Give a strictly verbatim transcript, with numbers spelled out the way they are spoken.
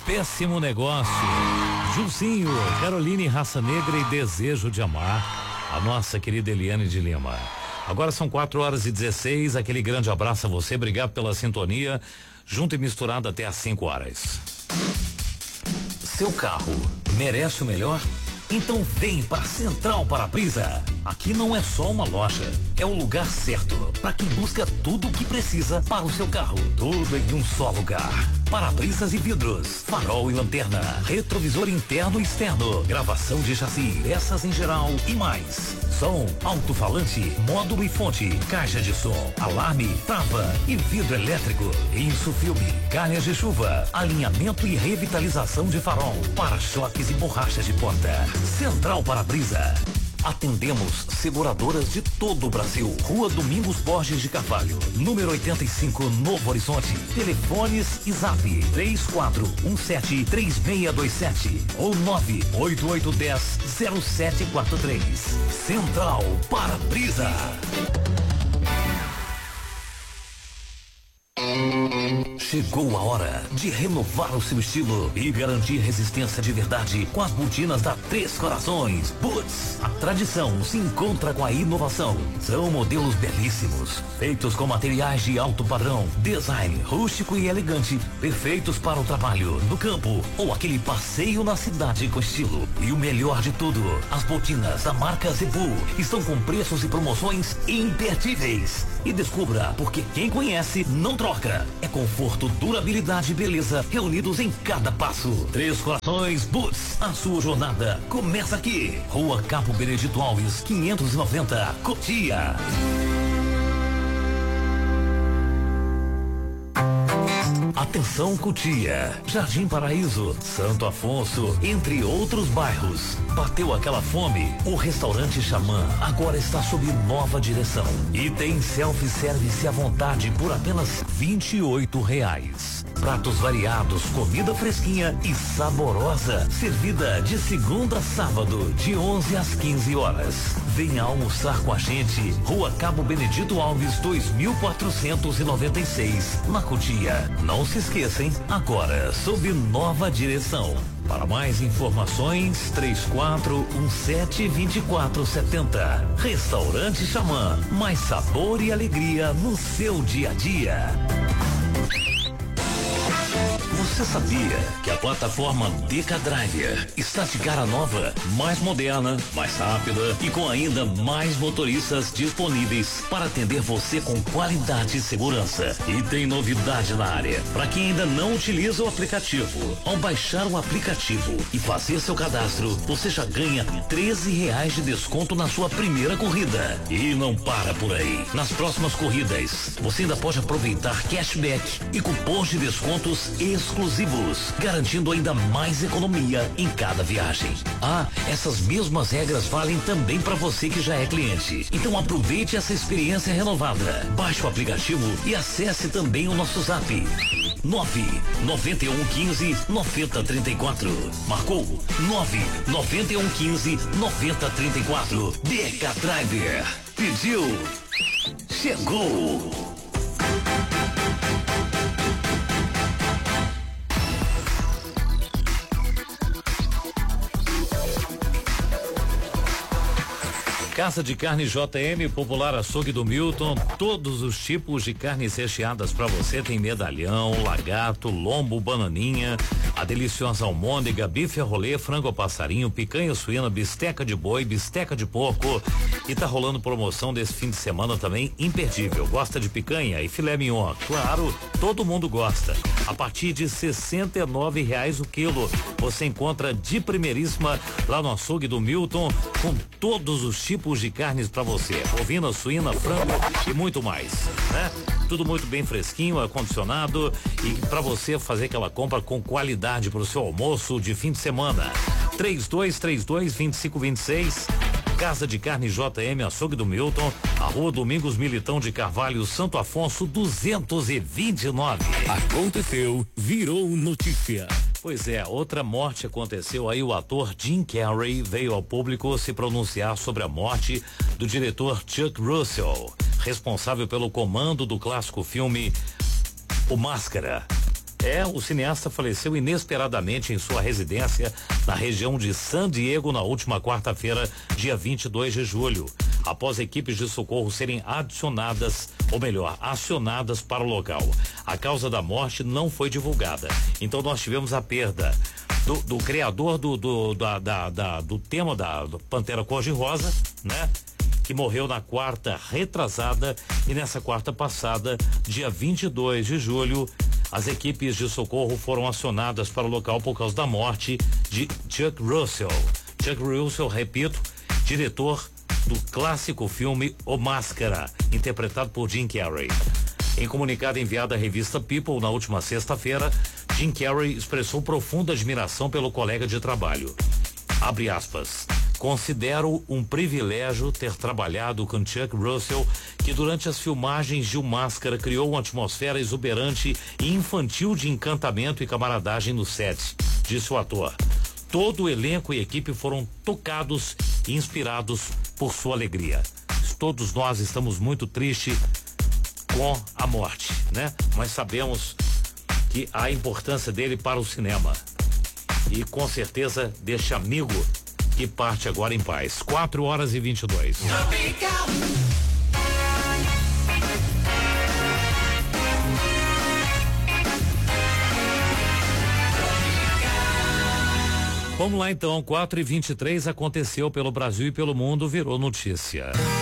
péssimo negócio. Gilzinho, Caroline, Raça Negra e Desejo de Amar. A nossa querida Eliane de Lima. Agora são quatro horas e dezesseis. Aquele grande abraço a você. Obrigado pela sintonia. Junto e misturado até às cinco horas. Seu carro merece o melhor? Então vem para Central Para-Brisa. Aqui não é só uma loja, é o lugar certo para quem busca tudo o que precisa para o seu carro. Tudo em um só lugar. Para-brisas e vidros, farol e lanterna, retrovisor interno e externo, gravação de chassi, peças em geral e mais. Som, alto-falante, módulo e fonte, caixa de som, alarme, trava e vidro elétrico. Isso filme, calhas de chuva, alinhamento e revitalização de farol, para-choques e borrachas de porta. Central Para-Brisa. Atendemos seguradoras de todo o Brasil. Rua Domingos Borges de Carvalho, número oitenta e cinco, Novo Horizonte. Telefones e zap três quatro um sete três seis dois sete ou nove oito oito um zero zero sete quatro três. Central Para-Brisa. Chegou a hora de renovar o seu estilo e garantir resistência de verdade com as botinas da Três Corações Boots. A tradição se encontra com a inovação. São modelos belíssimos, feitos com materiais de alto padrão, design rústico e elegante, perfeitos para o trabalho, no campo ou aquele passeio na cidade com estilo. E o melhor de tudo, as botinas da marca Zebu estão com preços e promoções imperdíveis. E descubra porque quem conhece não troca. É conforto, durabilidade e beleza reunidos em cada passo. Três Corações Boots. A sua jornada começa aqui. Rua Cabo Benedito Alves, quinhentos e noventa, Cotia. Atenção Cotia, Jardim Paraíso, Santo Afonso, entre outros bairros. Bateu aquela fome? O restaurante Xamã agora está sob nova direção e tem self-service à vontade por apenas vinte e oito reais. Pratos variados, comida fresquinha e saborosa, servida de segunda a sábado, de onze às quinze horas. Venha almoçar com a gente. Rua Cabo Benedito Alves, dois mil quatrocentos e noventa e seis, na Cotia. Não se esqueçam, agora sob nova direção. Para mais informações, três quatro um sete, dois quatro sete zero. Restaurante Xamã, mais sabor e alegria no seu dia a dia. Você sabia que a plataforma Deca Driver está de cara nova, mais moderna, mais rápida e com ainda mais motoristas disponíveis para atender você com qualidade e segurança? E tem novidade na área. Para quem ainda não utiliza o aplicativo, ao baixar o aplicativo e fazer seu cadastro, você já ganha treze reais de desconto na sua primeira corrida. E não para por aí. Nas próximas corridas, você ainda pode aproveitar cashback e cupons de descontos exclusivos, garantindo ainda mais economia em cada viagem. Ah, essas mesmas regras valem também para você que já é cliente. Então aproveite essa experiência renovada. Baixe o aplicativo e acesse também o nosso zap nove nove um um cinco nove zero três quatro. Marcou nove nove um um cinco nove zero três quatro. Deca Driver. Pediu, chegou. Casa de Carne J M, Popular Açougue do Milton, todos os tipos de carnes recheadas para você. Tem medalhão, lagarto, lombo, bananinha, a deliciosa almôndega, bife a rolê, frango a passarinho, picanha suína, bisteca de boi, bisteca de porco. E tá rolando promoção desse fim de semana também imperdível. Gosta de picanha e filé mignon? Claro, todo mundo gosta. A partir de sessenta e nove reais o quilo. Você encontra de primeiríssima lá no Açougue do Milton, com todos os tipos de carnes para você, bovina, suína, frango e muito mais, né? Tudo muito bem fresquinho, acondicionado e para você fazer aquela compra com qualidade para o seu almoço de fim de semana. três dois três dois, dois cinco dois seis. Casa de Carne J M, Açougue do Milton, a Rua Domingos Militão de Carvalho, Santo Afonso duzentos e vinte e nove. Aconteceu, virou notícia. Pois é, outra morte aconteceu aí. O ator Jim Carrey veio ao público se pronunciar sobre a morte do diretor Chuck Russell, responsável pelo comando do clássico filme O Máscara. É, o cineasta faleceu inesperadamente em sua residência na região de San Diego na última quarta-feira, dia vinte e dois de julho, após equipes de socorro serem adicionadas, ou melhor, acionadas para o local. A causa da morte não foi divulgada. Então nós tivemos a perda do, do criador do, do, da, da, da, do tema da do Pantera Cor-de-Rosa, né? Que morreu na quarta retrasada, e nessa quarta passada, dia vinte e dois de julho, as equipes de socorro foram acionadas para o local por causa da morte de Chuck Russell. Chuck Russell, repito, diretor do clássico filme O Máscara, interpretado por Jim Carrey. Em comunicado enviado à revista People na última sexta-feira, Jim Carrey expressou profunda admiração pelo colega de trabalho. Abre aspas. Considero um privilégio ter trabalhado com Chuck Russell, que durante as filmagens de O Máscara criou uma atmosfera exuberante e infantil de encantamento e camaradagem no set, disse o ator. Todo o elenco e equipe foram tocados e inspirados por sua alegria. Todos nós estamos muito tristes com a morte, né? Mas sabemos que a importância dele para o cinema. E com certeza deste amigo que parte agora em paz. quatro horas e vinte e dois. Vamos lá então, quatro e vinte e três, aconteceu pelo Brasil e pelo mundo, virou notícia.